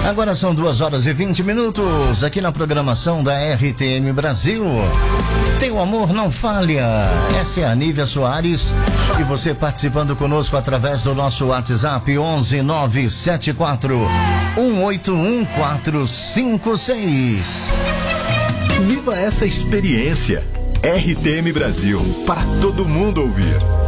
Agora são 2h20 aqui na programação da RTM Brasil. Teu amor não falha. Essa é a Nívia Soares e você participando conosco através do nosso WhatsApp 11974 181 456. Viva essa experiência. RTM Brasil, para todo mundo ouvir.